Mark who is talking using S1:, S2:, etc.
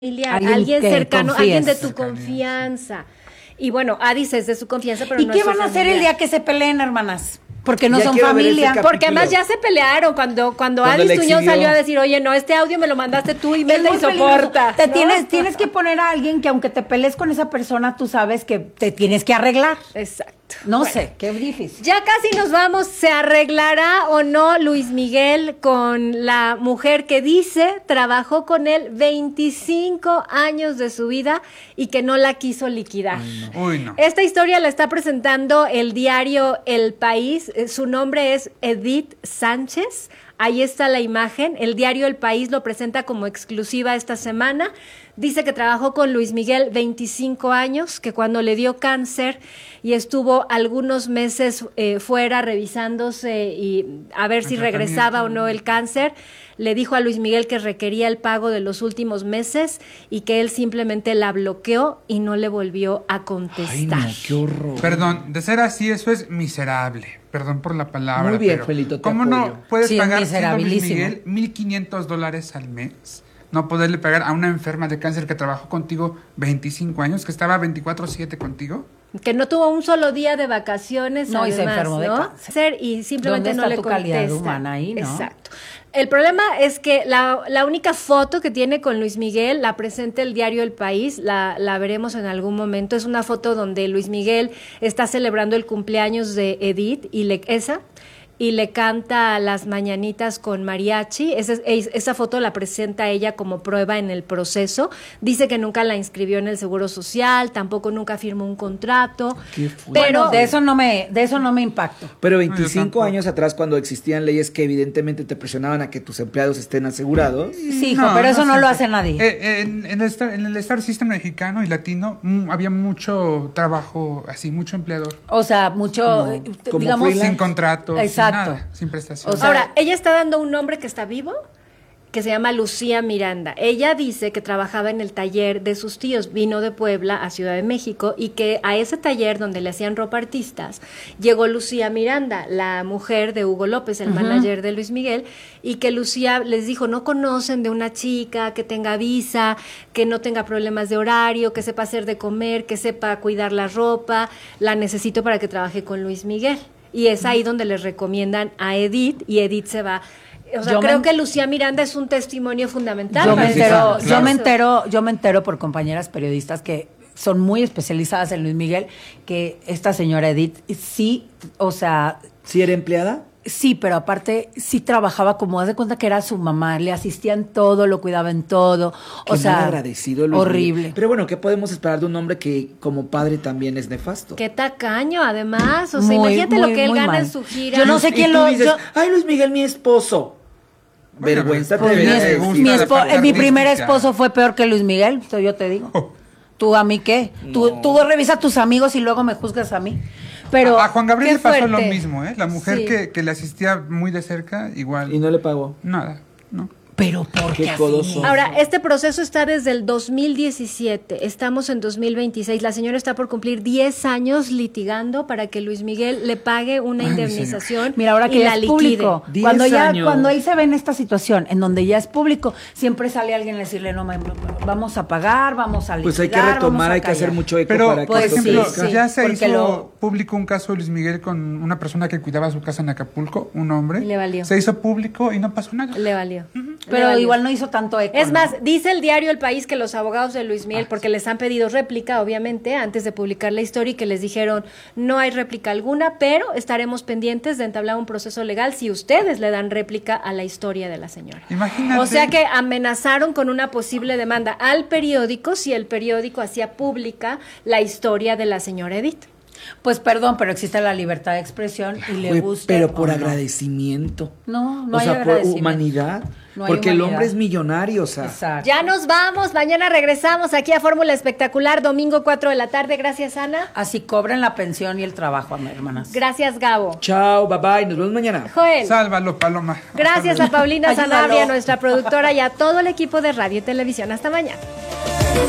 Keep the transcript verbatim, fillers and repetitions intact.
S1: familiar,
S2: alguien,
S1: alguien cercano,
S2: confíes.
S1: alguien de tu confianza. Y bueno, Adis es de su confianza, pero
S2: ¿Y
S1: no
S2: qué
S1: es su
S2: van a hacer
S1: familiar.
S2: el día que se peleen, hermanas? Porque no
S3: Ya
S2: son
S3: quiero ver ese
S2: familia.
S3: capítulo.
S1: Porque además ya se pelearon cuando cuando,
S3: Cuando
S1: Adis
S3: le
S1: Tuñón
S3: exhibió.
S1: salió a decir, oye, no, este audio me lo mandaste tú y
S2: Es
S1: vete
S2: muy
S1: y soporta.
S2: peligroso. Te
S1: ¿no?
S2: tienes, tienes que poner a alguien que aunque te pelees con esa persona, tú sabes que te tienes que arreglar.
S1: Exacto.
S2: No
S1: Bueno,
S2: sé, qué difícil.
S1: ya casi nos vamos. ¿Se arreglará o no Luis Miguel con la mujer que dice trabajó con él veinticinco años de su vida y que no la quiso liquidar?
S4: Uy, no.
S1: Esta historia la está presentando el diario El País. Eh, Su nombre es Edith Sánchez. Ahí está la imagen. El diario El País lo presenta como exclusiva esta semana. Dice que trabajó con Luis Miguel veinticinco años, que cuando le dio cáncer y estuvo algunos meses eh, fuera revisándose y a ver si regresaba o no el cáncer, le dijo a Luis Miguel que requería el pago de los últimos meses y que él simplemente la bloqueó y no le volvió a contestar.
S3: Ay, no, qué horror.
S4: Perdón, de ser así, eso es miserable. Perdón por la palabra.
S3: Muy bien,
S4: pero
S3: Felito, te
S4: ¿cómo
S3: apoyo.
S4: no puedes
S2: Sí, es
S4: pagar siendo Luis
S2: miserabilísimo.
S4: Miguel mil quinientos dólares al mes? No poderle pagar a una enferma de cáncer que trabajó contigo veinticinco años, que estaba veinticuatro siete contigo.
S1: Que no tuvo un solo día de vacaciones,
S2: No, y se
S1: además,
S2: enfermó de
S1: ¿no?
S2: cáncer.
S1: Y simplemente
S2: ¿Dónde
S1: no
S2: está
S1: le
S2: tu calidad
S1: contesta.
S2: humana ahí, no?
S1: Exacto. El problema es que la, la única foto que tiene con Luis Miguel la presenta el diario El País, la, la veremos en algún momento. Es una foto donde Luis Miguel está celebrando el cumpleaños de Edith y le, esa y le canta las mañanitas con mariachi. Esa, esa foto la presenta ella como prueba en el proceso. Dice que nunca la inscribió en el Seguro Social, tampoco nunca firmó un contrato.
S3: Qué fuerte.
S1: Pero
S2: Bueno, de eso no me, de eso no me impacto.
S3: Pero
S4: No, yo
S3: veinticinco
S4: tampoco.
S3: años atrás, cuando existían leyes que evidentemente te presionaban a que tus empleados estén asegurados.
S2: Sí, hijo, pero eso no lo hace nadie.
S4: Eh, eh, en, en el Star, en el Star System mexicano y latino mm, había mucho trabajo, así, mucho empleador.
S2: O sea, mucho,
S3: Como-
S2: eh,
S3: como
S2: digamos,
S3: freelance.
S4: Sin contrato,
S2: Exacto.
S4: sin nada, sin prestación.
S2: O sea,
S1: Ahora, ella está dando un nombre que está vivo, que se llama Lucía Miranda. Ella dice que trabajaba en el taller de sus tíos, vino de Puebla a Ciudad de México y que a ese taller donde le hacían ropa artistas llegó Lucía Miranda, la mujer de Hugo López, el
S2: Ujú.
S1: manager de Luis Miguel, y que Lucía les dijo, no conocen de una chica que tenga visa, que no tenga problemas de horario, que sepa hacer de comer, que sepa cuidar la ropa, la necesito para que trabaje con Luis Miguel. Y es ahí donde les recomiendan a Edith y Edith se va. O sea,
S2: Yo
S1: creo
S2: me-
S1: que Lucía Miranda es un testimonio fundamental.
S2: yo me
S1: para
S4: Sí,
S2: entero,
S4: claro,
S2: yo
S4: claro.
S2: me entero, yo me entero por compañeras periodistas que son muy especializadas en Luis Miguel, que esta señora Edith sí, o sea,
S3: ¿Sí era empleada?
S2: sí, pero aparte sí trabajaba como, haz de cuenta que era su mamá, le asistía en todo, lo cuidaba en todo,
S3: Qué
S2: o sea,
S3: mal agradecido, Luis
S2: horrible.
S3: Miguel. Pero bueno, ¿qué podemos esperar de un hombre que como padre también es nefasto?
S1: Qué tacaño, además. O sea,
S2: Muy,
S1: imagínate
S2: muy,
S1: lo que él
S2: muy
S1: gana
S2: mal.
S1: en su gira.
S2: Yo no sé
S3: Y
S2: quién
S3: tú
S2: lo-
S3: dices,
S2: yo-
S3: ay, Luis Miguel, mi esposo.
S4: Bueno,
S3: Vergüenza
S4: pues,
S3: te
S2: Pues mi,
S4: Debería
S3: debería
S4: de
S3: de
S2: es-
S4: gustar
S2: mi,
S4: la
S2: espo-
S4: parte
S2: eh, mi primer
S4: artística.
S2: esposo fue peor que Luis Miguel, esto yo te digo.
S4: Oh.
S2: ¿Tú a mí qué? Tú,
S3: No.
S2: tú revisa a tus amigos y luego me juzgas a mí. Pero
S4: a, a Juan Gabriel
S1: qué
S4: le pasó lo
S1: fuerte.
S4: mismo, ¿eh? La mujer
S1: Sí.
S4: que, que le asistía muy de cerca, igual.
S3: Y no le pagó.
S4: Nada, ¿no?
S2: pero ¿por
S3: Qué
S2: qué así?
S3: codoso.
S1: Ahora, este proceso está desde el dos mil diecisiete, estamos en dos mil veintiséis, la señora está por cumplir diez años litigando para que Luis Miguel le pague una
S4: Ay, mi
S1: indemnización
S2: Mira, ahora
S1: y
S2: que ya
S1: la
S2: es
S1: liquide.
S2: público,
S3: Diez
S2: cuando ya
S3: años.
S2: cuando ahí se ve en esta situación, en donde ya es público, siempre sale alguien a decirle, no, ma- vamos a pagar, vamos a liquidar,
S3: Pues hay que
S2: vamos
S3: retomar,
S2: a
S3: hay que hacer
S2: callar.
S3: mucho eco
S4: Pero,
S3: para que
S4: por
S2: Pues
S3: esto
S4: ejemplo,
S2: sí,
S3: crezca.
S2: sí.
S4: ya se
S2: porque
S4: hizo
S2: lo-
S4: público un caso de Luis Miguel con una persona que cuidaba su casa en Acapulco, un hombre.
S1: Y le valió.
S4: Se hizo público y no pasó nada.
S1: Le valió. Le
S2: Pero
S1: valió.
S2: igual no hizo tanto eco.
S1: Es
S2: ¿no?
S1: más, dice el diario El País que los abogados de Luis
S4: Ah,
S1: Miguel, porque les han pedido réplica, obviamente, antes de publicar la historia, y que les dijeron, no hay réplica alguna, pero estaremos pendientes de entablar un proceso legal si ustedes le dan réplica a la historia de la señora.
S4: Imagínate.
S1: O sea que amenazaron con una posible demanda al periódico si el periódico hacía pública la historia de la señora Edith.
S2: Pues perdón, pero existe la libertad de expresión y le
S3: Fue-
S2: gusta.
S3: pero por agradecimiento.
S2: No, no
S3: o
S2: hay
S3: sea, por
S2: agradecimiento.
S3: humanidad.
S2: No hay
S3: porque el
S2: humanidad.
S3: hombre es millonario, o sea.
S2: Exacto.
S1: Ya nos vamos, mañana regresamos aquí a Fórmula Espectacular, domingo cuatro de la tarde. Gracias, Ana.
S2: Así cobran la pensión y el trabajo, hermanas.
S1: Gracias, Gabo.
S3: Chao, bye bye, nos vemos mañana.
S1: Joel.
S4: Sálvalo, Paloma.
S1: Gracias a Paulina
S2: Ayúdalo.
S1: Sanabria, nuestra productora, y a todo el equipo de Radio y Televisión. Hasta mañana.